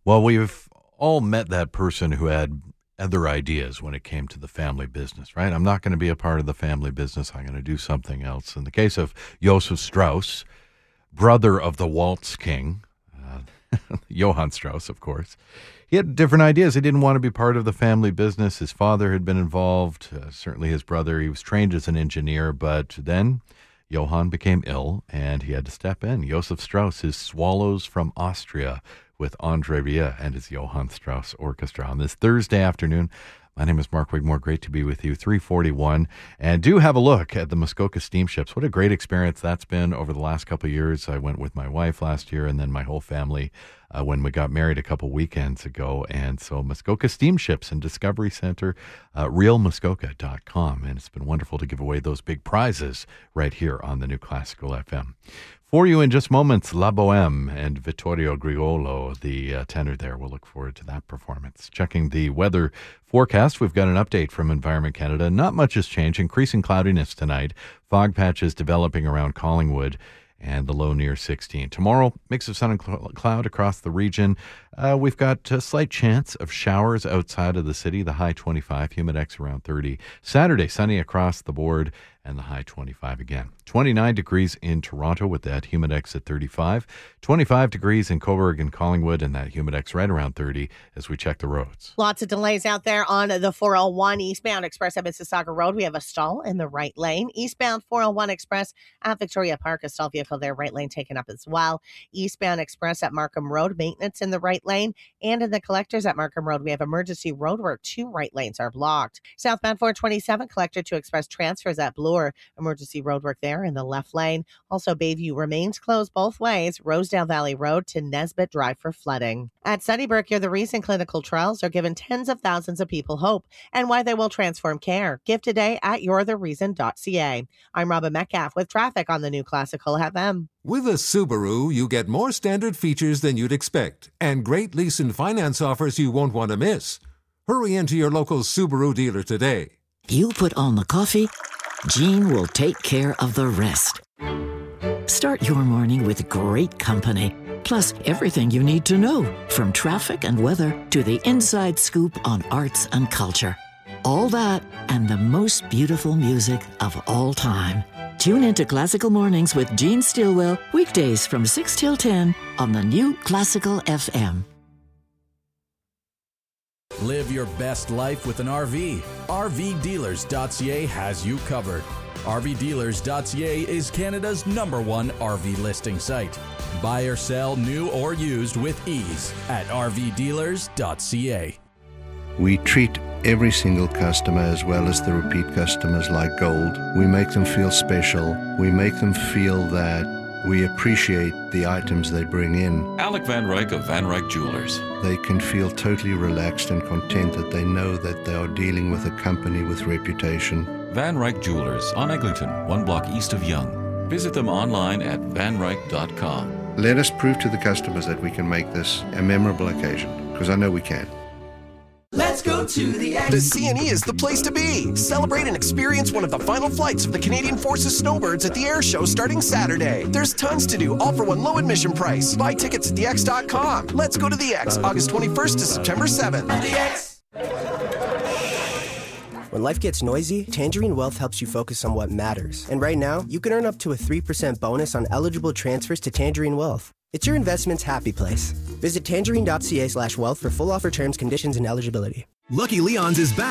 Well, we've all met that person who had other ideas when it came to the family business, right? I'm not going to be a part of the family business. I'm going to do something else. In the case of Josef Strauss, brother of the waltz king, Johann Strauss, of course, he had different ideas. He didn't want to be part of the family business. His father had been involved, certainly his brother. He was trained as an engineer, but then Johann became ill and he had to step in. Josef Strauss, his Swallows from Austria, with Andre Rieu and his Johann Strauss Orchestra on this Thursday afternoon. My name is Mark Wigmore. Great to be with you. 3:41. And do have a look at the Muskoka Steamships. What a great experience that's been over the last couple of years. I went with my wife last year and then my whole family when we got married a couple weekends ago. And so Muskoka Steamships and Discovery Center, realmuskoka.com. And it's been wonderful to give away those big prizes right here on the New Classical FM. For you in just moments, La Boheme and Vittorio Griolo, the tenor there. We'll look forward to that performance. Checking the weather forecast, we've got an update from Environment Canada. Not much has changed. Increasing cloudiness tonight. Fog patches developing around Collingwood and the low near 16. Tomorrow, mix of sun and cloud across the region. We've got a slight chance of showers outside of the city, the high 25, humidex around 30. Saturday, sunny across the board and the high 25 again. 29 degrees in Toronto with that humidex at 35. 25 degrees in Cobourg and Collingwood and that humidex right around 30 as we check the roads. Lots of delays out there on the 401 eastbound Express at Mississauga Road. We have a stall in the right lane. Eastbound 401 Express at Victoria Park, a stall vehicle there, right lane taken up as well. Eastbound Express at Markham Road, maintenance in the right lane. And in the collectors at Markham Road, we have emergency road work. 2 right lanes are blocked. Southbound 427, collector to Express transfers at Bloor. Emergency road work there in the left lane. Also, Bayview remains closed both ways. Rosedale Valley Road to Nesbitt Drive for flooding. At Sunnybrook, the recent clinical trials are giving tens of thousands of people hope and why they will transform care. Give today at you'rethereason.ca. I'm Robin Metcalf with traffic on the New Classical FM. With a Subaru, you get more standard features than you'd expect and great lease and finance offers you won't want to miss. Hurry into your local Subaru dealer today. You put on the coffee, Jean will take care of the rest. Start your morning with great company, plus everything you need to know, from traffic and weather to the inside scoop on arts and culture. All that and the most beautiful music of all time. Tune into Classical Mornings with Jean Stilwell, weekdays from 6 till 10 on the New Classical FM. Live your best life with an RV. RVdealers.ca has you covered. RVdealers.ca is Canada's #1 RV listing site. Buy or sell new or used with ease at RVdealers.ca. We treat every single customer as well as the repeat customers like gold. We make them feel special. We make them feel that we appreciate the items they bring in. Alec Van Ryk of Van Ryk Jewelers. They can feel totally relaxed and content that they know that they are dealing with a company with reputation. Van Ryk Jewelers on Eglinton, 1 block east of Yonge. Visit them online at vanryk.com. Let us prove to the customers that we can make this a memorable occasion, because I know we can. Let's go to the X. The CNE is the place to be. Celebrate and experience one of the final flights of the Canadian Forces Snowbirds at the air show starting Saturday. There's tons to do, all for one low admission price. Buy tickets at thex.com. Let's go to the X, August 21st to September 7th. The X. When life gets noisy, Tangerine Wealth helps you focus on what matters. And right now, you can earn up to a 3% bonus on eligible transfers to Tangerine Wealth. It's your investment's happy place. Visit tangerine.ca/wealth for full offer terms, conditions, and eligibility. Lucky Leon's is back